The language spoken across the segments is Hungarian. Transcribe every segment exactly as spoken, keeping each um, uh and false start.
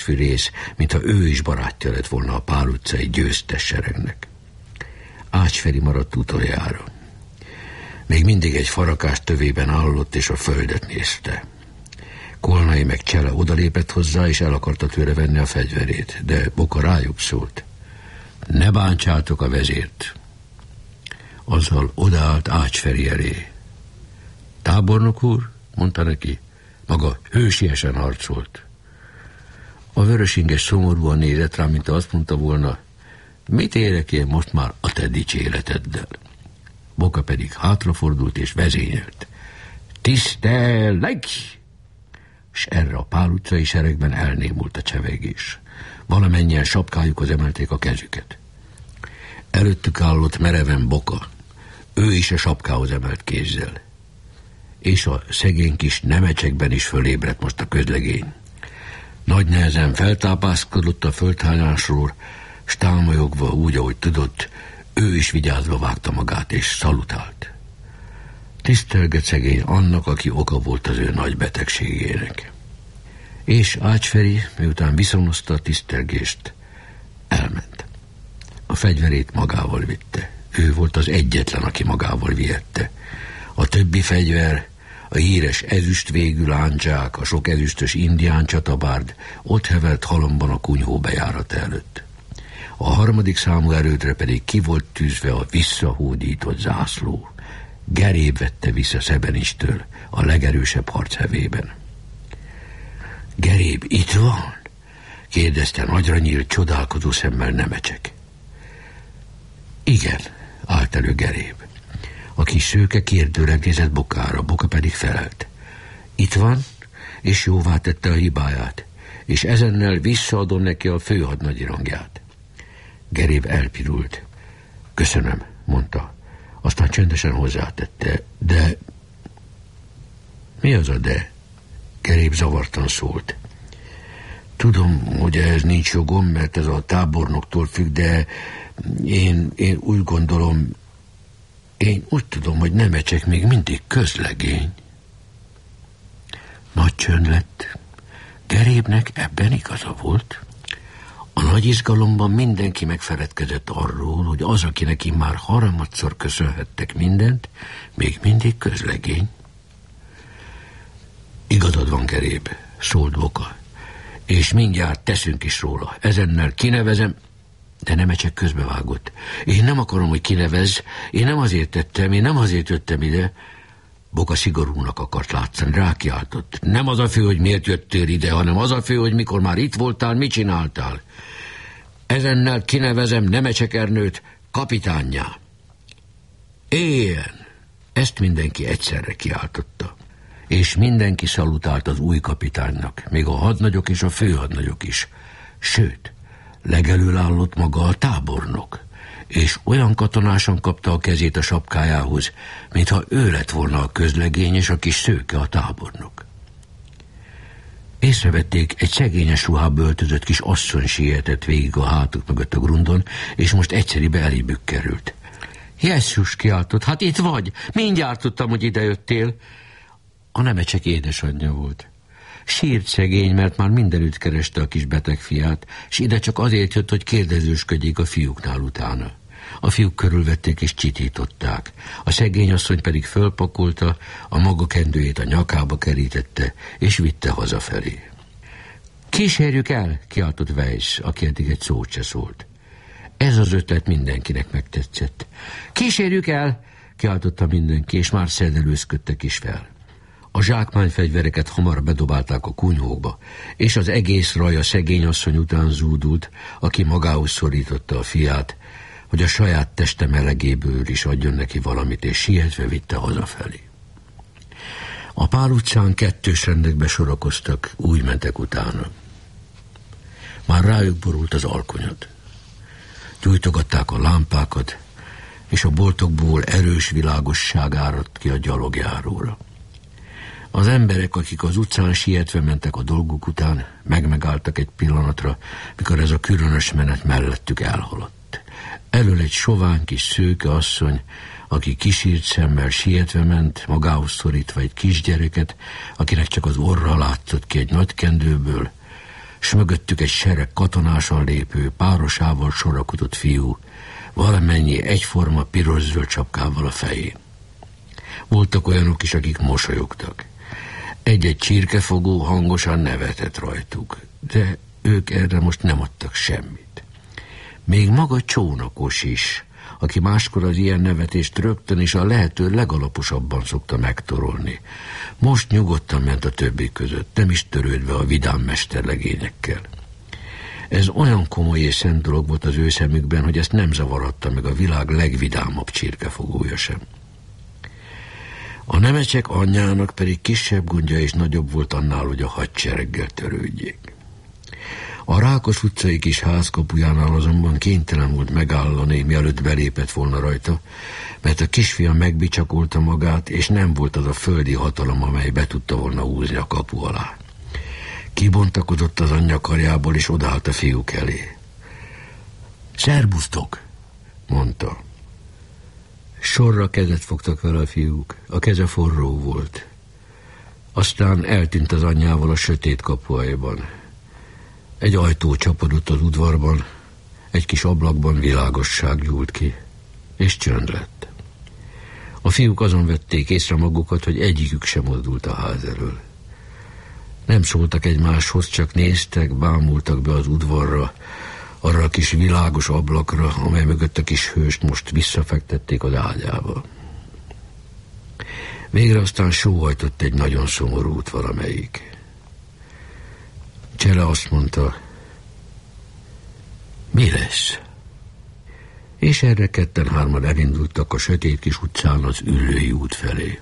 Fűrész, mintha ő is barátja lett volna a Pál utcai győztes seregnek. Ács Feri maradt utoljára. Még mindig egy farakás tövében állott, és a földet nézte. Kolnai meg Csele odalépett hozzá, és el akarta tőle venni a fegyverét, de Boka rájuk szólt. Ne bántsátok a vezért. Azzal odaállt Ács Feri elé. Tábornok úr, mondta neki, maga hősiesen harcolt. A vörösinges szomorúan nézett rá, mint azt mondta volna, mit érek én most már a te dicséreteddel? Boka pedig hátrafordult és vezényelt. Tiszteleg! S erre a Pál utcai seregben elnémult a csevegés. Valamennyien sapkájukhoz emelték a kezüket. Előttük állott mereven Boka. Ő is a sapkához emelt kézzel. És a szegény kis nemecsekben is fölébredt most a közlegény. Nagy nehezen feltápászkodott a földhányásról, s támolyogva úgy, ahogy tudott, ő is vigyázva vágta magát és szalutált. Tisztelgett szegény annak, aki oka volt az ő nagy betegségének. És Ács Feri, miután viszonozta a tisztelgést, elment. A fegyverét magával vitte. Ő volt az egyetlen, aki magával vihette. A többi fegyver, a híres ezüstvégű lándzsák, a sok ezüstös indián csatabárd ott hevert halomban a kunyhó bejárata előtt. A harmadik számú erődre pedig ki volt tűzve a visszahódított zászló. Geréb vette vissza Szebenistől a legerősebb harchevében. Geréb itt van? Kérdezte nagyra nyílt, csodálkozó szemmel Nemecsek. Igen, állt elő Geréb. A kis szőke kérdőleg nézett Bokára, Boka pedig felelt. Itt van, és jóvá tette a hibáját, és ezennel visszaadom neki a főhadnagyi rangját. Geréb elpirult. Köszönöm, mondta. Aztán csendesen hozzátette. De... Mi az a de? Geréb zavartan szólt. Tudom, hogy ehhez nincs jogom, mert ez a tábornoktól függ, de én, én úgy gondolom, én úgy tudom, hogy Nemecsek még mindig közlegény. Nagy csönd lett. Gerébnek ebben igaza volt. A nagy izgalomban mindenki megfeledkezett arról, hogy az, akinek immár harmadszor köszönhettek mindent, még mindig közlegény. Igazad van, Geréb, szólt Boka, és mindjárt teszünk is róla. Ezennel kinevezem, de Nemecsek közbevágott. Én nem akarom, hogy kinevezz, én nem azért tettem, én nem azért jöttem ide. Boka szigorúnak akart látszani, rákiáltott. Nem az a fő, hogy miért jöttél ide, hanem az a fő, hogy mikor már itt voltál, mit csináltál. Ezennel kinevezem Nemecsek Ernőt kapitánnyá. Éljen! Ezt mindenki egyszerre kiáltotta. És mindenki szalutált az új kapitánynak, még a hadnagyok és a főhadnagyok is. Sőt, legelől állott maga a tábornok, és olyan katonásan kapta a kezét a sapkájához, mintha ő lett volna a közlegény és a kis szőke a tábornok. Észrevették, egy szegényes ruhába öltözött kis asszony sietett végig a hátuk mögött a grundon, és most egyszeribe elébük került. Jesszus, kiáltott, hát itt vagy, mindjárt tudtam, hogy idejöttél. A Nemecsek édesanyja volt. Sírt szegény, mert már mindenütt kereste a kis beteg fiát, s ide csak azért jött, hogy kérdezősködjék a fiúknál utána. A fiúk körülvették és csitították. A szegény asszony pedig fölpakolta, a maga kendőjét a nyakába kerítette, és vitte hazafelé. Kísérjük el, kiáltott Weiss, aki eddig egy szót se szólt. Ez az ötlet mindenkinek megtetszett. Kísérjük el, kiáltotta mindenki, és már szedelőzködtek is fel. A zsákmányfegyvereket hamar bedobálták a kunyhókba, és az egész raj a szegény asszony után zúdult, aki magához szorította a fiát, hogy a saját teste melegéből is adjon neki valamit, és sietve vitte hazafelé. A Pál utcán kettős rendekbe sorakoztak, úgy mentek utána. Már rájuk borult az alkonyat. Gyújtogatták a lámpákat, és a boltokból erős világosság áradt ki a gyalogjáróra. Az emberek, akik az utcán sietve mentek a dolguk után, megmegálltak egy pillanatra, mikor ez a különös menet mellettük elhaladt. Elől egy sovány kis szőke asszony, aki kisírt szemmel sietve ment, magához szorítva egy kisgyereket, akinek csak az orra látszott ki egy nagy kendőből, s mögöttük egy sereg katonásan lépő, párosával sorakozott fiú, valamennyi egyforma piros-zöld csapkával a fején. Voltak olyanok is, akik mosolyogtak. Egy-egy csirkefogó hangosan nevetett rajtuk, de ők erre most nem adtak semmit. Még maga Csónakos is, aki máskor az ilyen nevetést rögtön és a lehető legalaposabban szokta megtorolni. Most nyugodtan ment a többi között, nem is törődve a vidám mesterlegényekkel. Ez olyan komoly és szent dolog volt az ő szemükben, hogy ezt nem zavarhatta meg a világ legvidámabb csirkefogója sem. A nemecsek anyjának pedig kisebb gondja és nagyobb volt annál, hogy a hadsereggel törődjék. A Rákos utcai kis házkapujánál azonban kénytelen volt megállani, mielőtt belépett volna rajta, mert a kisfiam megbicsakolta magát, és nem volt az a földi hatalom, amely be tudta volna húzni a kapu alá. Kibontakodott az anyja karjából, és odállt a fiúk elé. Szerbusztok, mondta. Sorra kezet fogtak vele a fiúk, a keze forró volt. Aztán eltűnt az anyjával a sötét kapuajban. Egy ajtó csapodott az udvarban, egy kis ablakban világosság gyúlt ki, és csönd lett. A fiúk azon vették észre magukat, hogy egyikük sem mozdult a ház elől. Nem szóltak egymáshoz, csak néztek, bámultak be az udvarra, arra a kis világos ablakra, amely mögött a kis hőst most visszafektették az ágyába. Végre aztán sóhajtott egy nagyon szomorút valamelyik. Csele azt mondta, mi lesz? És erre ketten-hárman elindultak a sötét kis utcán az Üllői út felé.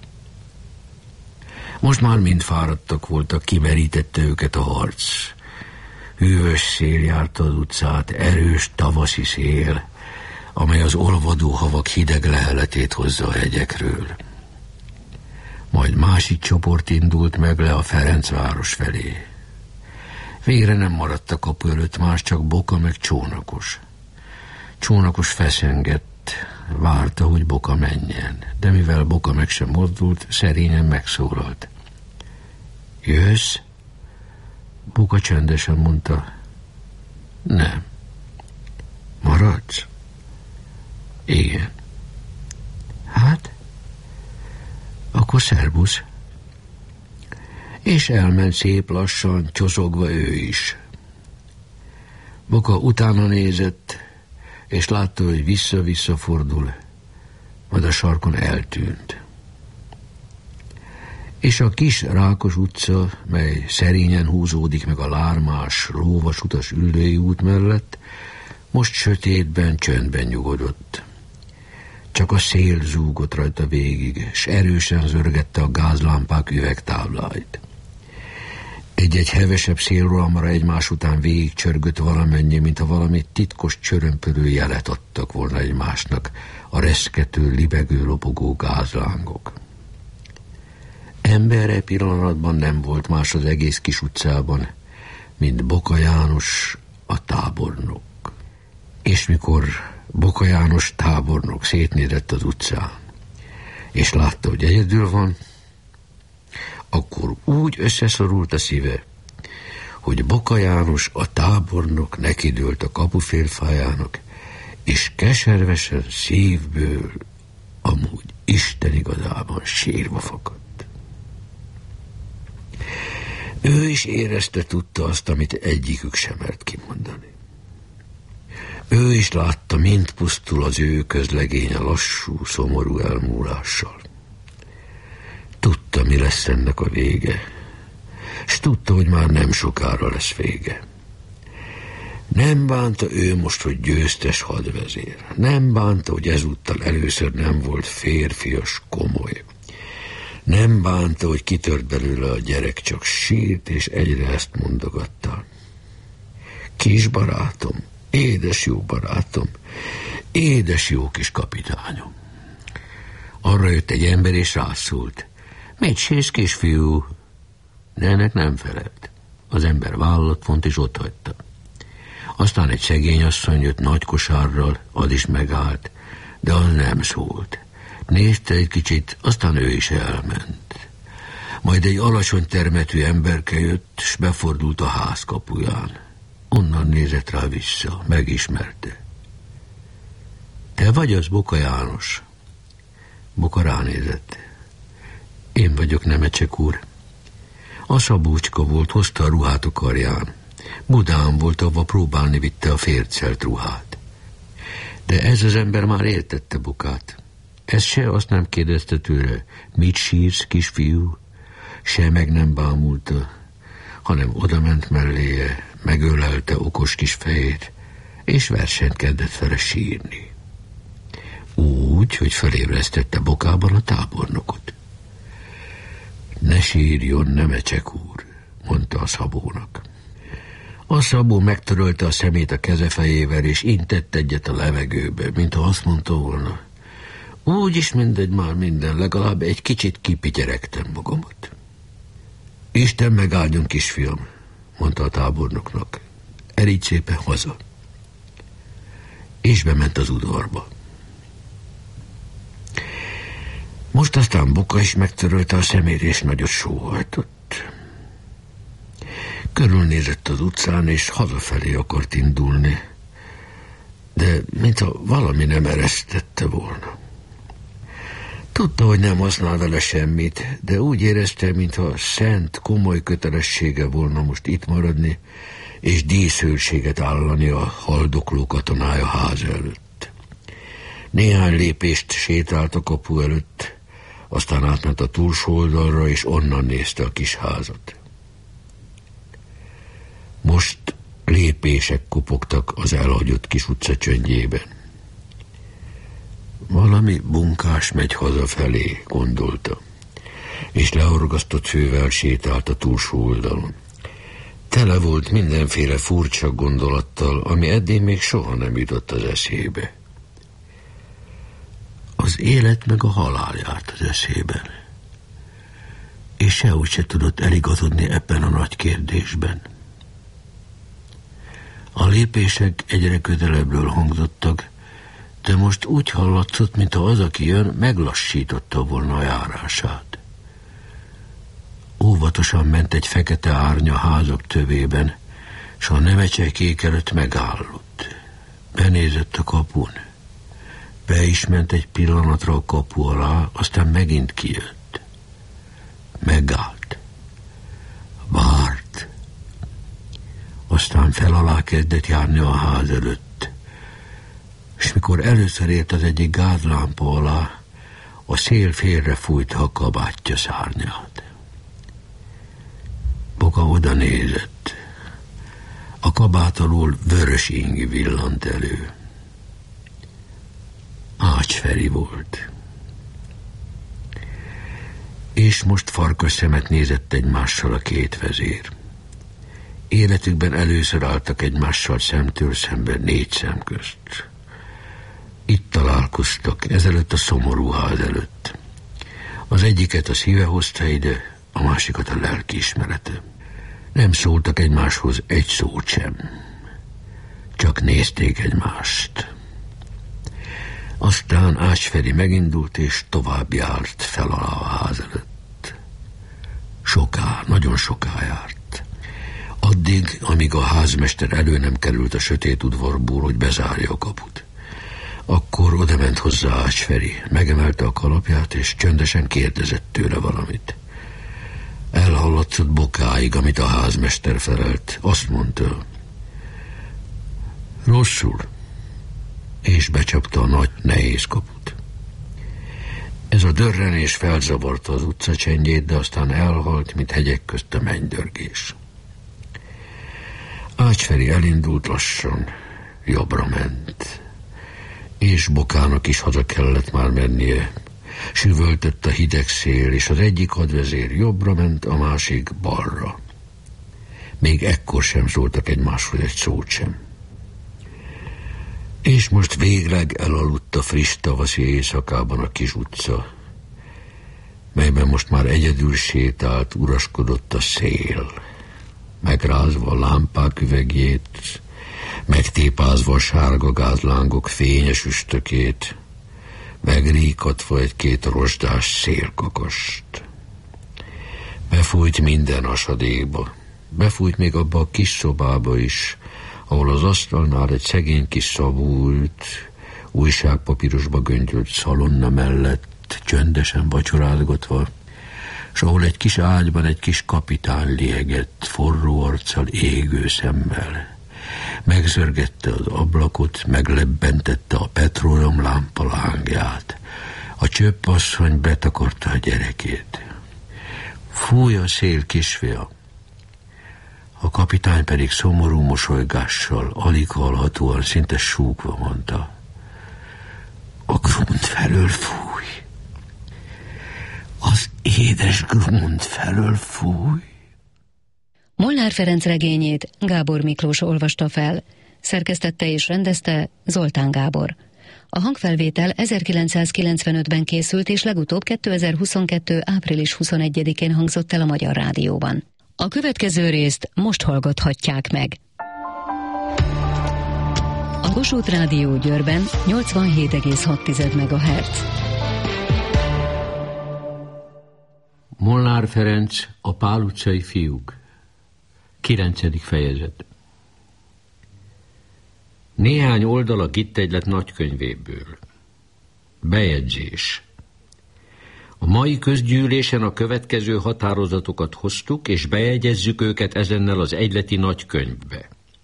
Most már mind fáradtak voltak, kimerítette őket a harc. Hűvös szél járta az utcát, erős tavaszi szél, amely az olvadó havak hideg leheletét hozza a hegyekről. Majd másik csoport indult meg le a Ferencváros felé. Végre nem maradt a kapu előtt más, csak Boka meg Csónakos. Csónakos feszengett, várta, hogy Boka menjen, de mivel Boka meg sem mozdult, szerényen megszólalt. Jössz? Boka csendesen mondta, nem. Maradsz? Igen. Hát? Akkor szerbusz. És elment szép lassan, csoszogva ő is. Boka utána nézett, és látta, hogy vissza-vissza fordul, majd a sarkon eltűnt. És a kis Rákos utca, mely szerényen húzódik meg a lármás, róvasutas Üllői út mellett, most sötétben, csöndben nyugodott. Csak a szél zúgott rajta végig, s erősen zörgette a gázlámpák üvegtábláit. Egy-egy hevesebb szélrohamra egymás után végigcsörgött valamennyi, mint ha valami titkos csörömpölő jelet adtak volna egymásnak a reszkető, libegő, lobogó gázlángok. Embere pillanatban nem volt más az egész kis utcában, mint Boka János, a tábornok. És mikor Boka János tábornok szétnézett az utcán, és látta, hogy egyedül van, akkor úgy összeszorult a szíve, hogy Boka János, a tábornok nekidőlt a kapufélfájának, és keservesen szívből, amúgy Isten igazában sírva fakadt. Ő is érezte, tudta azt, amit egyikük sem mert kimondani. Ő is látta, mint pusztul az ő közlegénye lassú, szomorú elmúlással. Tudta, mi lesz ennek a vége, s tudta, hogy már nem sokára lesz vége. Nem bánta ő most, hogy győztes hadvezér. Nem bánta, hogy ezúttal először nem volt férfias, komoly. Nem bánta, hogy kitört belőle a gyerek, csak sírt, és egyre ezt mondogatta. Kis barátom, édes jó barátom, édes jó kis kapitányom. Arra jött egy ember, és rászólt. Mit sírsz, kisfiú? De ennek nem felelt. Az ember vállat vont, és ott hagyta. Aztán egy szegény asszony jött nagy kosárral, az is megállt, de az nem szólt. Nézte egy kicsit, aztán ő is elment. Majd egy alacsony termetű emberke jött, s befordult a ház kapuján. Onnan nézett rá vissza, megismerte. Te vagy az, Boka János? Boka ránézett. Én vagyok, Nemecsek úr. A Szabócska volt, hozta a ruhát a karján. Budán volt, avva próbálni vitte a fércelt ruhát. De ez az ember már értette Bokát. Ez se azt nem kérdezte tőle, mit sírsz, kisfiú? Se meg nem bámulta, hanem odament melléje, megölelte okos kis fejét, és versenyt kezdett vele sírni. Úgy, hogy felébresztette Bokában a tábornokot. Ne sírjon, Nemecsek úr, mondta a Szabónak. A Szabó megtörölte a szemét a kezefejével, és intett egyet a levegőbe, mintha azt mondta volna, úgyis mindegy már minden, legalább egy kicsit kipityeregtem magamat. Isten megáldjon, kisfiam, mondta a tábornoknak. Erígy szépen haza. És bement az udvarba. Most aztán Boka is megtörölte a szemét, és nagyot sóhajtott. Körülnézett az utcán, és hazafelé akart indulni, de mintha valami nem eresztette volna. Tudta, hogy nem használ vele semmit, de úgy érezte, mintha szent, komoly kötelessége volna most itt maradni, és díszőrséget állani a haldokló katonája ház előtt. Néhány lépést sétált a kapu előtt, aztán átment a túlsó oldalra, és onnan nézte a kis házat. Most lépések kopogtak az elhagyott kis utca csöndjében. Valami bunkás megy hazafelé, gondolta, és leorgasztott fővel sétált a túlsó oldalon. Tele volt mindenféle furcsa gondolattal, ami eddig még soha nem jutott az eszébe. Az élet meg a halál járt az eszében, és sehogy se tudott eligazodni ebben a nagy kérdésben. A lépések egyre közelebbről hangzottak, de most úgy hallatszott, mintha az, aki jön, meglassította volna a járását. Óvatosan ment egy fekete árnya házak tövében, s a Nemecsekék előtt megállott. Benézett a kapun. Be is ment egy pillanatra a kapu alá, aztán megint kijött. Megállt. Várt. Aztán fel alá kezdett járni a ház előtt. És mikor először ért az egyik gázlámpa alá, a szél félre fújta a kabátja szárnyát. Boka oda nézett. A kabát alól vörös ingi villant elő. Ács Feri volt. És most farkas szemet nézett egymással a két vezér. Életükben először álltak egymással szemtől szemben négy szem közt. Itt találkoztak, ezelőtt a szomorú ház előtt. Az egyiket a szíve hozta ide, a másikat a lelkiismerete. Nem szóltak egymáshoz egy szót sem. Csak nézték egymást. Aztán Ács Feri megindult, és tovább járt fel alá a ház előtt. Soká, nagyon soká járt. Addig, amíg a házmester elő nem került a sötét udvarból, hogy bezárja a kaput. Akkor odament hozzá Ács Feri, megemelte a kalapját, és csöndesen kérdezett tőle valamit. Elhallatszott Bokáig, amit a házmester felelt. Azt mondta, rosszul, és becsapta a nagy, nehéz kaput. Ez a dörrenés felzavarta az utca csendjét, de aztán elhalt, mint hegyek közt a mennydörgés. Ács Feri elindult lassan, jobbra ment, és Bokának is haza kellett már mennie. Süvöltött a hideg szél, és az egyik hadvezér jobbra ment, a másik balra. Még ekkor sem szóltak egymáshoz egy szót sem. És most végleg elaludt a friss tavaszi éjszakában a kis utca, melyben most már egyedül sétált, uraskodott a szél, megrázva a lámpák üvegjét, megtépázva a sárga gázlángok fényes üstökét, megríkatva egy-két rozsdás szélkakast. Befújt minden hasadékba. Befújt még abba a kis szobába is, ahol az asztalnál egy szegény kis szabult, újságpapírosba göngyölt szalonna mellett csöndesen vacsorázgatva, s ahol egy kis ágyban egy kis kapitány liegett, forró arccal, égő szemmel. Megzörgette az ablakot, meglebbentette a petróleumlámpa lángját. A csöppasszony betakarta a gyerekét. Fúj a szél, kisfia. A kapitány pedig szomorú mosolygással, alig hallhatóan, szinte súgva mondta: a grund felől fúj. Az édes grund felől fúj. Molnár Ferenc regényét Gábor Miklós olvasta fel, szerkesztette és rendezte Zoltán Gábor. A hangfelvétel ezerkilencszázkilencvenötben készült, és legutóbb kétezer-huszonkettő. április huszonegyedikén hangzott el a Magyar Rádióban. A következő részt most hallgathatják meg. A Kossuth Rádió Győrben nyolcvanhét egész hat megahertz. Molnár Ferenc, a Pál utcai fiúk. Kilencedik fejezet. Néhány oldal a Gittegylet nagykönyvéből. Bejegyzés. A mai közgyűlésen a következő határozatokat hoztuk, és bejegyezzük őket ezennel az egyleti nagykönyvbe.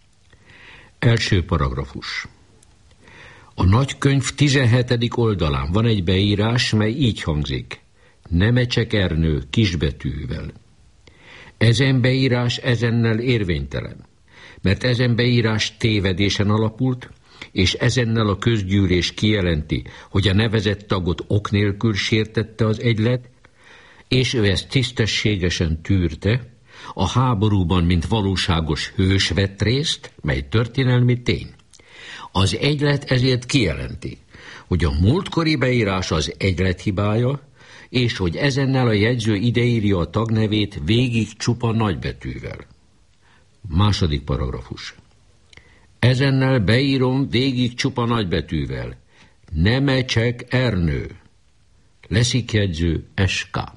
Első paragrafus. A nagykönyv tizenhetedik oldalán van egy beírás, mely így hangzik: Nemecsek Ernő kisbetűvel. Ezen beírás ezennel érvénytelen, mert ezen beírás tévedésen alapult, és ezennel a közgyűlés kijelenti, hogy a nevezett tagot ok nélkül sértette az egylet, és ő ezt tisztességesen tűrte, a háborúban, mint valóságos hős vett részt, mely történelmi tény. Az egylet ezért kijelenti, hogy a múltkori beírás az egylet hibája, és hogy ezennel a jegyző ideírja a tagnevét végig csupa nagybetűvel. Második paragrafus. Ezennel beírom végig csupa nagybetűvel: Nemecsek Ernő. Leszik jegyző es ká.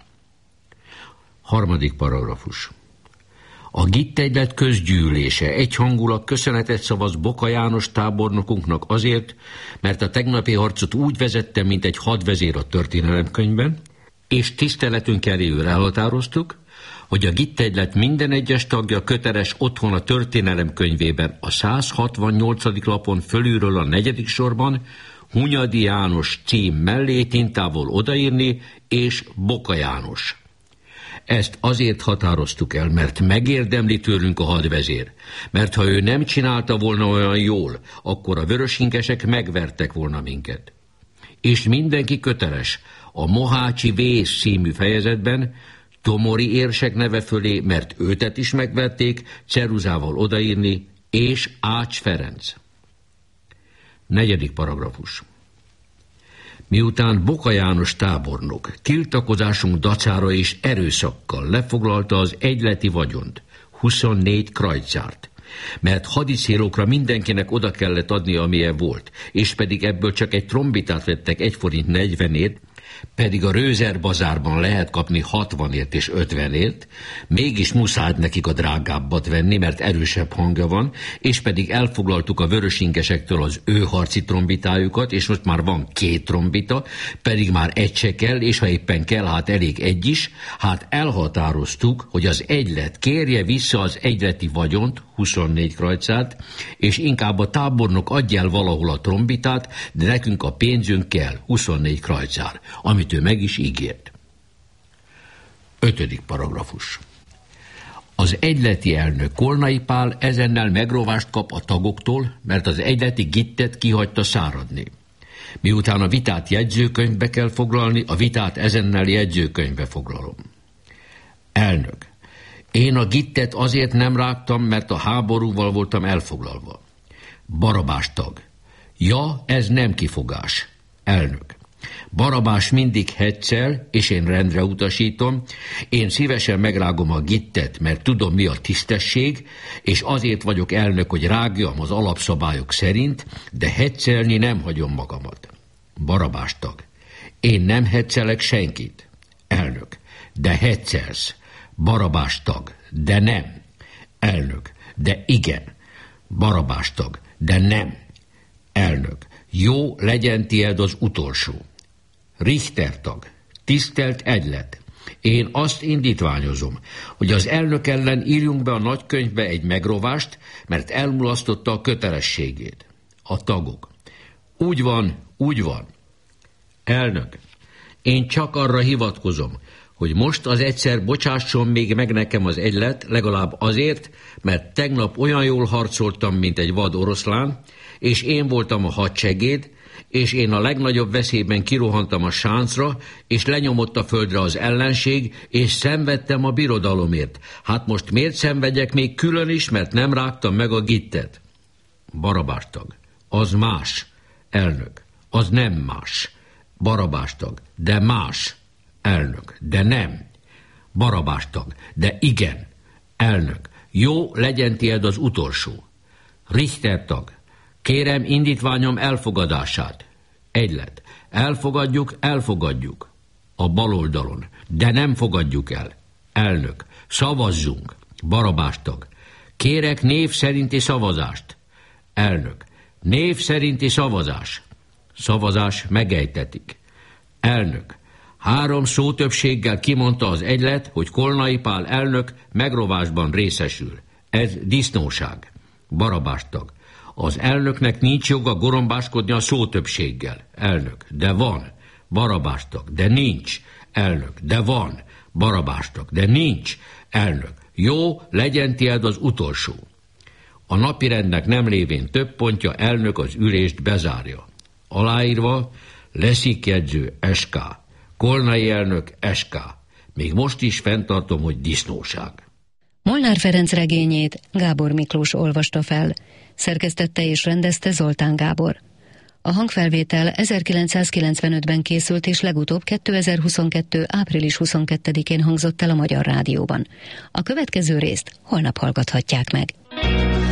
Harmadik paragrafus. A Gittegylet közgyűlése egyhangulag köszönetet szavaz Boka János tábornokunknak azért, mert a tegnapi harcot úgy vezette, mint egy hadvezér a történelemkönyvben, és tiszteletünk eléül elhatároztuk, hogy a Gittegylet minden egyes tagja köteles otthon a történelemkönyvében a száz hatvannyolcadik lapon fölülről a negyedik sorban Hunyadi János cím mellé tintával odaírni, és Boka János. Ezt azért határoztuk el, mert megérdemli tőlünk a hadvezér, mert ha ő nem csinálta volna olyan jól, akkor a vörösinkesek megvertek volna minket. És mindenki köteles a Mohácsi Vész című fejezetben Tomori érsek neve fölé, mert őtet is megverték, ceruzával odaírni, és Ács Ferenc. Negyedik paragrafus. Miután Boka János tábornok tiltakozásunk dacára és erőszakkal lefoglalta az egyleti vagyont, huszonnégy krajcárt, mert hadicélokra mindenkinek oda kellett adni, amilyen volt, és pedig ebből csak egy trombitát vettek egy forint negyvenért, pedig a Rőzer bazárban lehet kapni hatvanért és ötvenért, mégis muszáj nekik a drágábbat venni, mert erősebb hangja van, és pedig elfoglaltuk a vörösinkesektől az ő harci trombitájukat, és most már van két trombita, pedig már egy se kell, és ha éppen kell, hát elég egy is, hát elhatároztuk, hogy az egylet kérje vissza az egyleti vagyont, huszonnégy krajcát, és inkább a tábornok adja el valahol a trombitát, de nekünk a pénzünk kell, huszonnégy krajcár, amit ő meg is ígért. Ötödik paragrafus. Az egyleti elnök Kolnai Pál ezennel megrovást kap a tagoktól, mert az egyleti gittet kihagyta száradni. Miután a vitát jegyzőkönyvbe kell foglalni, a vitát ezennel jegyzőkönyvbe foglalom. Elnök. Én a gittet azért nem rágtam, mert a háborúval voltam elfoglalva. Barabás tag. Ja, ez nem kifogás. Elnök. Barabás mindig hetszel, és én rendre utasítom. Én szívesen megrágom a gittet, mert tudom, mi a tisztesség, és azért vagyok elnök, hogy rágjam az alapszabályok szerint, de hetszelni nem hagyom magamat. Barabás tag. Én nem hetszelek senkit. Elnök. De hetszelsz. Barabás tag, de nem. Elnök, de igen. Barabás tag, de nem. Elnök, jó, legyen tied az utolsó. Richter tag, tisztelt Egylet, én azt indítványozom, hogy az elnök ellen írjunk be a nagykönyvbe egy megrovást, mert elmulasztotta a kötelességét. A tagok. Úgy van, úgy van. Elnök, én csak arra hivatkozom, hogy most az egyszer bocsásson még meg nekem az Egylet, legalább azért, mert tegnap olyan jól harcoltam, mint egy vad oroszlán, és én voltam a hadsegéd, és én a legnagyobb veszélyben kirohantam a sáncra, és lenyomott a földre az ellenség, és szenvedtem a birodalomért. Hát most miért szenvedjek még külön is, mert nem rágtam meg a gittet? Barabás tag. Az más. Elnök. Az nem más. Barabás tag. De más. Elnök. De nem. Barabás tag. De igen. Elnök. Jó, legyen tied az utolsó. Richter tag. Kérem indítványom elfogadását. Egylet. Elfogadjuk, elfogadjuk. A bal oldalon. De nem fogadjuk el. Elnök. Szavazzunk. Barabás tag. Kérek név szerinti szavazást. Elnök. Név szerinti szavazás. Szavazás megejtetik. Elnök. Három szótöbbséggel kimondta az Egylet, hogy Kolnai Pál elnök megrovásban részesül. Ez disznóság. Barabás tag. Az elnöknek nincs joga gorombáskodni a szótöbbséggel. Elnök. De van. Barabás tag. De nincs. Elnök. De van. Barabás tag. De nincs. Elnök. Jó, legyen tied az utolsó. A napirendnek nem lévén több pontja, elnök az ülést bezárja. Aláírva Leszikjegyző es ká. Kolnai elnök es ká. Még most is fenntartom, hogy disznóság. Molnár Ferenc regényét Gábor Miklós olvasta fel. Szerkesztette és rendezte Zoltán Gábor. A hangfelvétel ezerkilencszázkilencvenötben készült és legutóbb kétezer-huszonkettő. április huszonkettedikén hangzott el a Magyar Rádióban. A következő részt holnap hallgathatják meg.